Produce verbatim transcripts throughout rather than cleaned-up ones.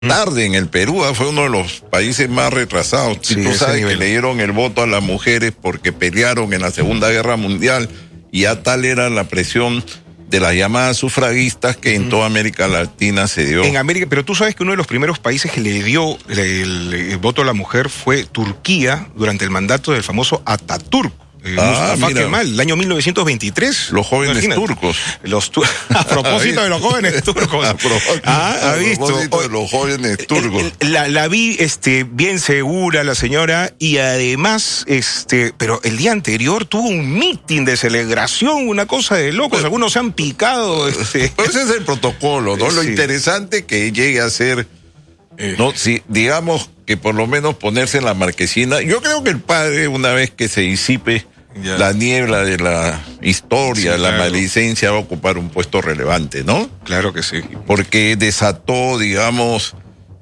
tarde en el Perú, ¿eh? Fue uno de los países más retrasados. Sí, tú sabes que le dieron el voto a las mujeres porque pelearon en la Segunda Guerra Mundial y ya tal era la presión de las llamadas sufragistas que en toda América Latina se dio. En América, pero tú sabes que uno de los primeros países que le dio el, el, el voto a la mujer fue Turquía durante el mandato del famoso Atatürk. Eh, ah, mira. Kemal, el año mil novecientos veintitrés. Los jóvenes imagínate. turcos. Los tu a propósito de los jóvenes turcos. A propósito, ah, ¿ha visto? a propósito de los jóvenes turcos. El, el, la, la vi este, bien segura la señora y además, este, pero el día anterior tuvo un mitin de celebración, una cosa de locos. Pero, algunos se han picado. Este. Pero ese es el protocolo, ¿no? Sí. Lo interesante que llegue a ser, eh. no, si digamos que por lo menos ponerse en la marquesina. Yo creo que el padre, una vez que se disipe ya. la niebla de la historia, sí, la claro. maledicencia, va a ocupar un puesto relevante, ¿no? Claro que sí. Porque desató, digamos,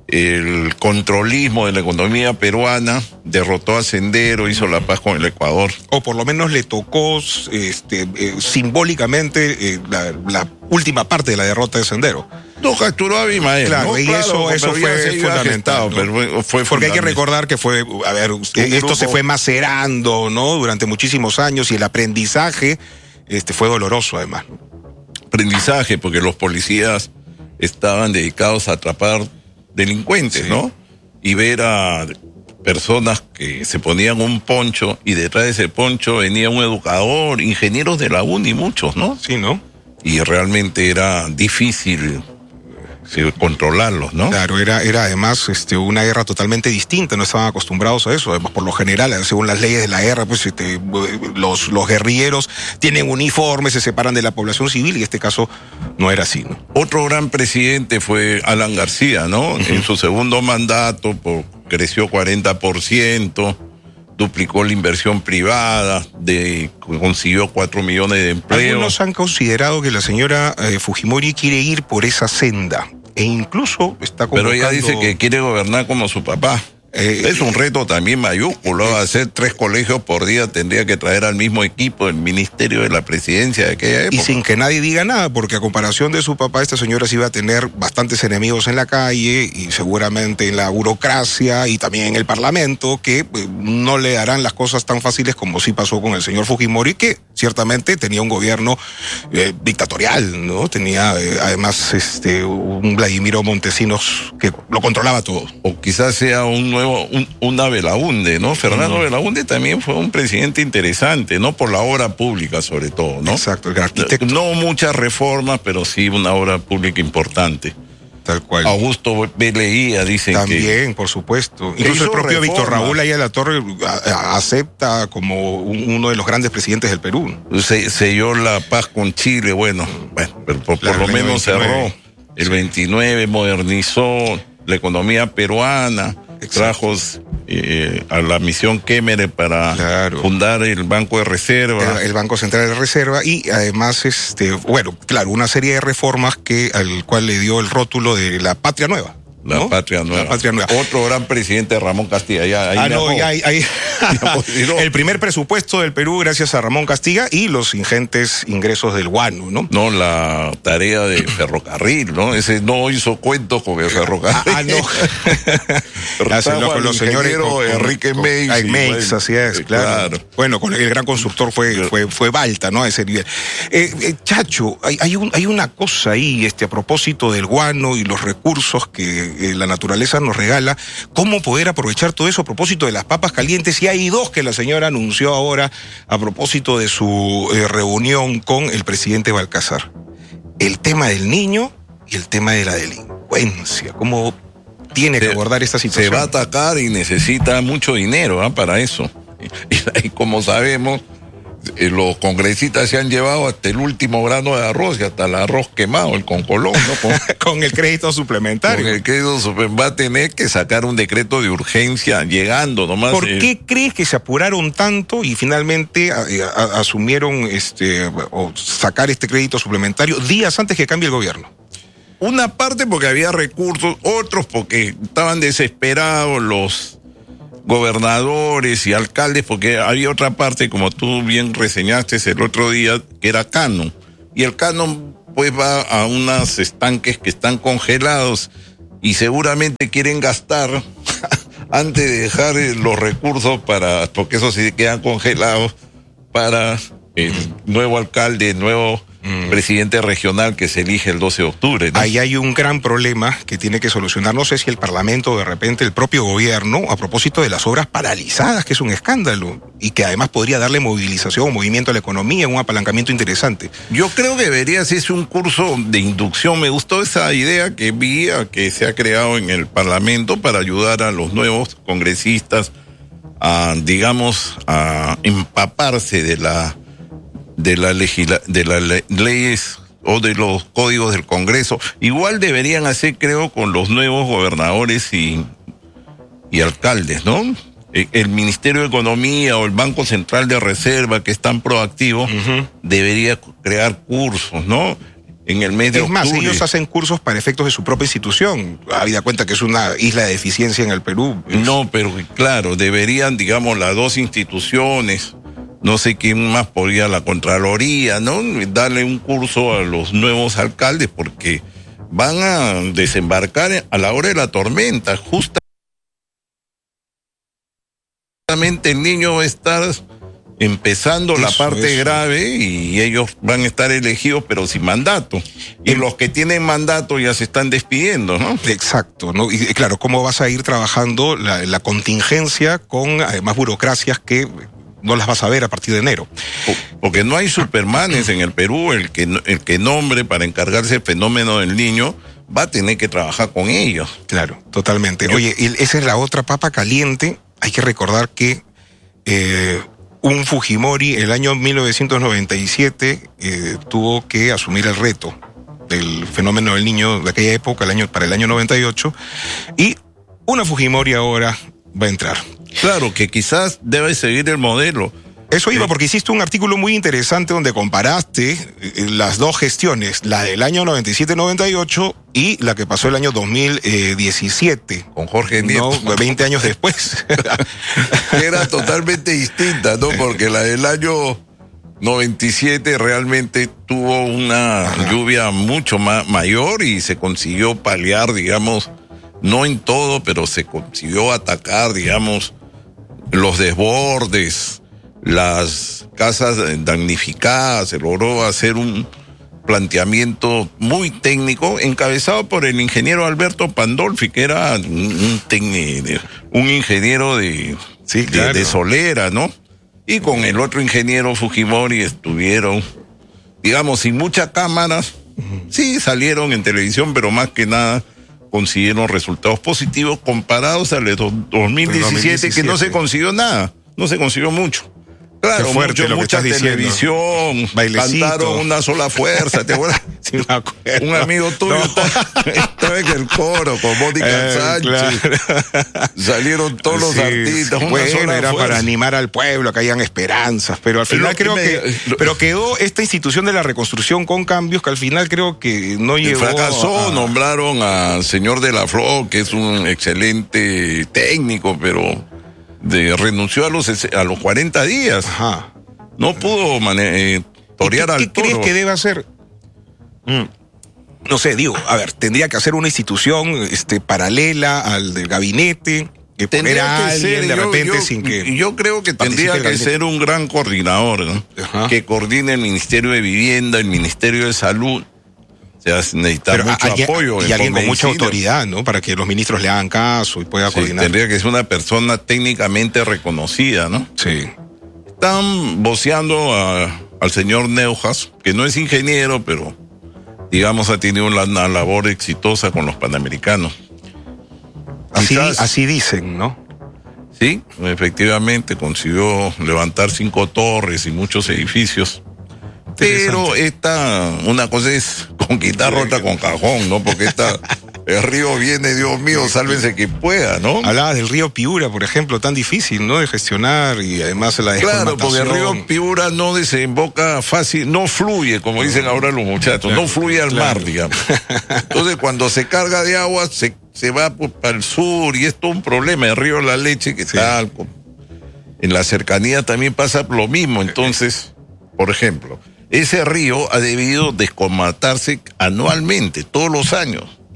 el controlismo de la economía peruana, derrotó a Sendero, hizo la paz con el Ecuador. O por lo menos le tocó este, eh, simbólicamente eh, la, la última parte de la derrota de Sendero. No, capturó a Abimael. Claro, ¿no? y claro, eso, eso fue fundamental. ¿no? Pero fue Porque hay que recordar que fue, a ver, esto grupo... se fue macerando, ¿no? Durante muchísimos años y el aprendizaje este, fue doloroso además. Aprendizaje, porque los policías estaban dedicados a atrapar delincuentes, sí. ¿no? Y ver a personas que se ponían un poncho y detrás de ese poncho venía un educador, ingenieros de la uni, muchos, ¿no? Sí, ¿no? Y realmente era difícil sí, controlarlos, ¿no? Claro, era, era además este, una guerra totalmente distinta, no estaban acostumbrados a eso. Además, por lo general, según las leyes de la guerra, pues este, los, los guerrilleros tienen uniformes, se separan de la población civil, y en este caso no era así, ¿no? Otro gran presidente fue Alan García, ¿no? Uh-huh. En su segundo mandato por, creció cuarenta por ciento, duplicó la inversión privada, de, consiguió cuatro millones de empleos. Algunos han considerado que la señora eh, Fujimori quiere ir por esa senda. E incluso está convocando... Pero ella dice que quiere gobernar como su papá. Eh, es un reto también mayúsculo. Eh, hacer tres colegios por día tendría que traer al mismo equipo del Ministerio de la Presidencia de aquella época. Y sin que nadie diga nada, porque a comparación de su papá, esta señora sí iba a tener bastantes enemigos en la calle y seguramente en la burocracia y también en el Parlamento, que eh, no le harán las cosas tan fáciles como sí pasó con el señor Fujimori, que ciertamente tenía un gobierno eh, dictatorial, ¿no? Tenía eh, además este, un Vladimiro Montesinos que lo controlaba todo. O quizás sea un nuevo Un, una Belaúnde, ¿no? Fernando no. Belaúnde también fue un presidente interesante, ¿no? Por la obra pública sobre todo, ¿no? Exacto, el arquitecto. No muchas reformas, pero sí una obra pública importante. Tal cual. Augusto B. Leguía, dicen también, que... También, por supuesto. Incluso el propio reforma. Víctor Raúl Ayala La Torre a, a, acepta como un, uno de los grandes presidentes del Perú. Se, selló la paz con Chile, bueno, bueno pero por, por lo menos veintinueve. Cerró. El sí. veintinueve modernizó la economía peruana. Trajo eh, a la misión Kemmerer para claro. fundar el Banco de Reserva. El, el Banco Central de Reserva y además, este, bueno, claro, una serie de reformas que al cual le dio el rótulo de la Patria Nueva. La, ¿no? patria nueva. la Patria Nueva. Otro gran presidente, Ramón Castilla. Ya, ahí ah, no, ya, ahí, ahí. El primer presupuesto del Perú gracias a Ramón Castilla y los ingentes ingresos del Guano, ¿no? No, la tarea de ferrocarril, ¿no? Ese no hizo cuentos con el ferrocarril. Ah, no. Hacenlo con los señores. Con, Enrique con, Meix. Con, Meix, así es, claro. claro. Bueno, con el gran constructor fue, fue, fue Balta, ¿no? A ese nivel. Eh, eh, Chacho, hay, hay, un, hay una cosa ahí, este, a propósito del guano y los recursos que Eh, la naturaleza nos regala, cómo poder aprovechar todo eso a propósito de las papas calientes. Y hay dos que la señora anunció ahora a propósito de su eh, reunión con el presidente Balcázar. El tema del niño y el tema de la delincuencia. ¿Cómo tiene que abordar esta situación? Se va a atacar y necesita mucho dinero ¿eh? para eso. Y, y, y como sabemos, Eh, los congresistas se han llevado hasta el último grano de arroz y hasta el arroz quemado, el concolón, ¿no? Con, con el crédito suplementario. Con el crédito suplementario. Va a tener que sacar un decreto de urgencia llegando nomás. ¿Por eh, qué crees que se apuraron tanto y finalmente a, a, asumieron este o sacar este crédito suplementario días antes que cambie el gobierno? Una parte porque había recursos, otros porque estaban desesperados los gobernadores y alcaldes, porque había otra parte, como tú bien reseñaste el otro día, que era canon. Y el canon pues va a unos estanques que están congelados y seguramente quieren gastar antes de dejar los recursos para, porque eso se quedan congelados para el nuevo alcalde, el nuevo mm. presidente regional que se elige el doce de octubre, ¿no? Ahí hay un gran problema que tiene que solucionar, no sé si el Parlamento, de repente el propio gobierno, a propósito de las obras paralizadas, que es un escándalo, y que además podría darle movilización, movimiento a la economía, un apalancamiento interesante. Yo creo que debería hacerse un curso de inducción. Me gustó esa idea que vi, que se ha creado en el Parlamento para ayudar a los nuevos congresistas a, digamos, a empaparse de la de la legisla, de las le, leyes o de los códigos del Congreso. Igual deberían hacer, creo, con los nuevos gobernadores y, y alcaldes, ¿no? El, el Ministerio de Economía o el Banco Central de Reserva, que es tan proactivo, uh-huh. debería crear cursos, ¿no? En el mes de octubre. Es más, ellos hacen cursos para efectos de su propia institución. Habida cuenta que es una isla de eficiencia en el Perú. Es... No, pero claro, deberían, digamos, las dos instituciones, no sé quién más podría, la Contraloría, ¿no? Darle un curso a los nuevos alcaldes porque van a desembarcar a la hora de la tormenta. Justamente el niño va a estar empezando eso, la parte eso. grave y ellos van a estar elegidos pero sin mandato. Y el... los que tienen mandato ya se están despidiendo, ¿no? Exacto, ¿no? Y claro, ¿cómo vas a ir trabajando la, la contingencia con además burocracias que no las vas a ver a partir de enero? Porque no hay supermanes en el Perú. El que, el que nombre para encargarse del fenómeno del niño va a tener que trabajar con ellos. Claro, totalmente. Yo... Oye, esa es la otra papa caliente. Hay que recordar que eh, un Fujimori el año mil novecientos noventa y siete eh, tuvo que asumir el reto del fenómeno del niño de aquella época, el año, para el año noventa y ocho, y una Fujimori ahora va a entrar. Claro, que quizás debe seguir el modelo. Eso iba, porque hiciste un artículo muy interesante donde comparaste las dos gestiones, la del año noventa y siete noventa y ocho y la que pasó el año dos mil diecisiete. Con Jorge Nieto. ¿No? veinte años después. Era totalmente distinta, ¿no? Porque la del año noventa y siete realmente tuvo una Ajá. lluvia mucho más mayor y se consiguió paliar, digamos, no en todo, pero se consiguió atacar, digamos, los desbordes, las casas damnificadas. Se logró hacer un planteamiento muy técnico encabezado por el ingeniero Alberto Pandolfi, que era un, un, un ingeniero de, sí, claro. de, de Solera, ¿no? Y con el otro ingeniero Fujimori estuvieron, digamos, sin muchas cámaras, sí salieron en televisión, pero más que nada consiguieron resultados positivos comparados al de dos mil diecisiete, dos mil diecisiete, que no se consiguió nada, no se consiguió mucho. Claro, fuerte, mucho, mucha televisión, cantaron Una Sola Fuerza, ¿te acuerdas? Sí, me acuerdo. Un amigo tuyo no. estaba, estaba en el coro con Mónica eh, Sánchez. Claro. Salieron todos sí, los artistas. Una bueno, sola era fuerza. Para animar al pueblo, que hayan esperanzas, pero al final creo que, me, que lo, pero quedó esta institución de la reconstrucción con cambios que al final creo que no llegó. Fracasó, a... nombraron al señor de la Flor, que es un excelente técnico, pero de renunció a los a los cuarenta días. Ajá. No pudo mane- eh, torear al toro. ¿Qué crees que debe hacer? Mm. No sé, digo, a ver, tendría que hacer una institución este, paralela al del gabinete, que poner a alguien ser, de yo, repente yo, sin que... Yo creo que tendría que ser un gran coordinador, ¿no? Ajá. Que coordine el Ministerio de Vivienda, el Ministerio de Salud. O sea, necesita Pero mucho hay, apoyo. Y alguien con mucha autoridad, ¿no? Para que los ministros le hagan caso y pueda sí, coordinar. Tendría que ser una persona técnicamente reconocida, ¿no? Sí. Están voceando a, al señor Neujas, que no es ingeniero, pero digamos ha tenido una, una labor exitosa con los panamericanos. Así, Quizás, así dicen, ¿no? Sí, efectivamente consiguió levantar cinco torres y muchos edificios. Pero esta, una cosa es con guitarra, otra con cajón, ¿no? Porque esta, el río viene, Dios mío, sálvese quien pueda, ¿no? Hablabas del río Piura, por ejemplo, tan difícil, ¿no? De gestionar y además la Claro, porque el río Piura no desemboca fácil, no fluye, como dicen ahora los muchachos, no fluye al claro. mar, digamos. Entonces, cuando se carga de agua, se, se va por, para el sur y es todo un problema. El río La Leche, que sí. tal, en la cercanía también pasa lo mismo. Entonces, por ejemplo, ese río ha debido descomatarse anualmente, todos los años,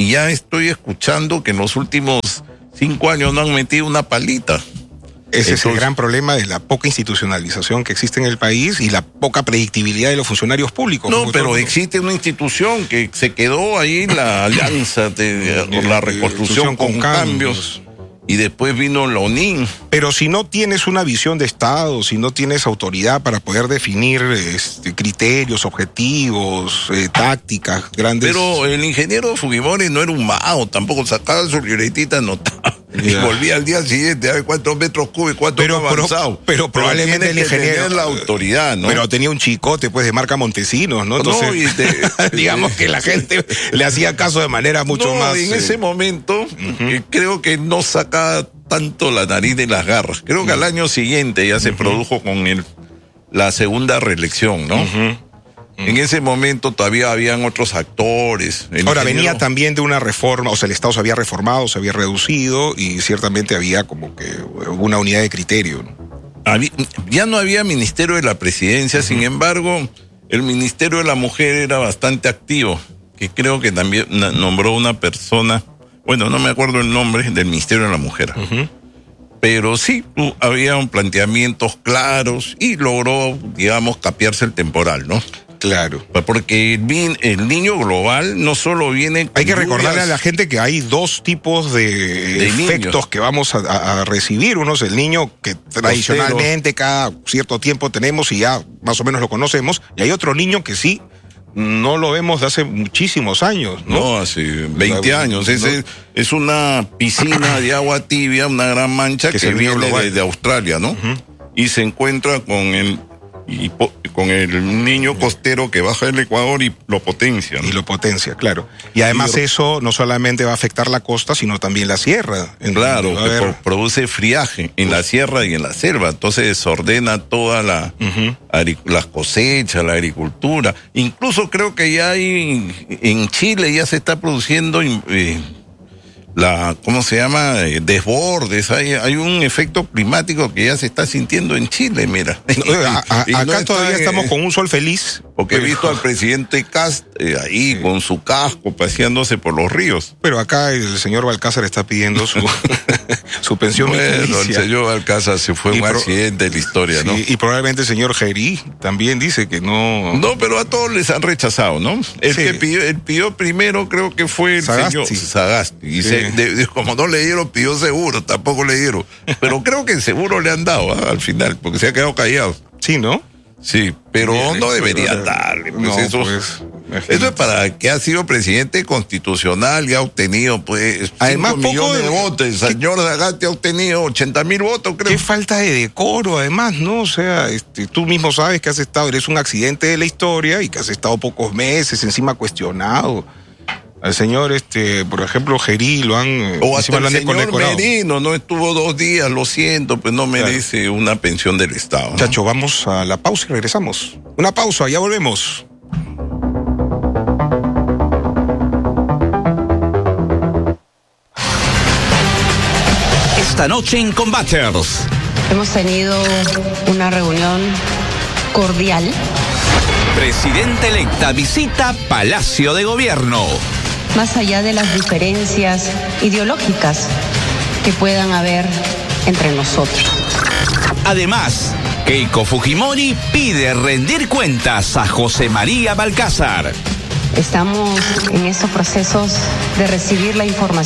y ya estoy escuchando que en los últimos cinco años no han metido una palita. Ese Entonces, es el gran problema de la poca institucionalización que existe en el país y la poca predictibilidad de los funcionarios públicos. No, pero existe una institución que se quedó ahí, la alianza de, de la reconstrucción con, con cambios. cambios. Y después vino la O N I N. Pero si no tienes una visión de Estado, si no tienes autoridad para poder definir este, criterios, objetivos, eh, tácticas, grandes... Pero el ingeniero Fujimori no era un mago, tampoco sacaba su libretita, anotaba. Yeah. Y volvía al día siguiente a ver cuántos metros cúbicos, cuánto pero, avanzado. Pero, pero probablemente pero el ingeniero... tener la autoridad, ¿no? Pero tenía un chicote, pues, de marca Montesinos, ¿no? Entonces, no, y te, digamos que la gente le hacía caso de manera mucho no, más... en eh... ese momento, uh-huh. eh, creo que no sacaba tanto la nariz de las garras. Creo que uh-huh. al año siguiente ya se uh-huh. produjo con el, la segunda reelección, ¿no? Uh-huh. En ese momento todavía habían otros actores. El Ahora, ingeniero... venía también de una reforma, o sea, el Estado se había reformado, se había reducido y ciertamente había como que una unidad de criterio, ¿no? Había, ya no había Ministerio de la Presidencia, uh-huh. sin embargo, el Ministerio de la Mujer era bastante activo, que creo que también nombró una persona, bueno, no me acuerdo el nombre, del Ministerio de la Mujer. Uh-huh. Pero sí, había un planteamientos claros y logró, digamos, capearse el temporal, ¿no? Claro. Porque el, el niño global no solo viene... Hay que recordarle a la gente que hay dos tipos de, de efectos niños que vamos a, a recibir. Uno es el niño que tradicionalmente cada cierto tiempo tenemos y ya más o menos lo conocemos. Y hay otro niño que sí no lo vemos de hace muchísimos años, ¿no? No, hace veinte años. Es, ¿no? es, es una piscina de agua tibia, una gran mancha que, que viene de, de Australia, ¿no? Uh-huh. Y se encuentra con el... Y po- con el niño costero que baja del Ecuador y lo potencia, ¿no? Y lo potencia, claro. Y además y, eso no solamente va a afectar la costa, sino también la sierra. Claro, que pro- produce friaje en Uf. la sierra y en la selva. Entonces desordena toda la uh-huh. agri- las cosechas, la agricultura. Incluso creo que ya hay, en Chile ya se está produciendo... Eh, la, ¿cómo se llama? Desbordes, hay, hay un efecto climático que ya se está sintiendo en Chile, mira. No, a, a, acá no todavía está, estamos con un sol feliz. Porque pero... he visto al presidente Cast eh, ahí sí. con su casco paseándose por los ríos. Pero acá el señor Balcázar está pidiendo su, su pensión bueno, vitalicia. El señor Balcázar se fue y un pro... accidente de la historia, sí, ¿no? Y probablemente el señor Gerí también dice que no... No, pero a todos les han rechazado, ¿no? El sí. que pidió, el pidió primero creo que fue el Sagasti. señor Sagasti. Y sí. se De, de, como no le dieron, pidió seguro, tampoco le dieron. Pero creo que el seguro le han dado, ¿eh? Al final, porque se ha quedado callado. Sí, ¿no? Sí, pero Bien, no debería pero, darle. Pues no, eso, pues, eso es para que ha sido presidente constitucional y ha obtenido, pues, además, cinco millones de, de votos. El señor Sagasti ha obtenido ochenta mil votos, creo. Qué falta de decoro, además, ¿no? O sea, este, tú mismo sabes que has estado, eres un accidente de la historia y que has estado pocos meses encima cuestionado. Al señor, este, por ejemplo, Gerí lo han... O hasta el señor Merino, no estuvo dos días, lo siento, pues no merece claro. una pensión del Estado, ¿no? Chacho, vamos a la pausa y regresamos. Una pausa, ya volvemos. Esta noche en Combaters. Hemos tenido una reunión cordial. Presidenta electa visita Palacio de Gobierno. Más allá de las diferencias ideológicas que puedan haber entre nosotros. Además, Keiko Fujimori pide rendir cuentas a José María Balcázar. Estamos en estos procesos de recibir la información.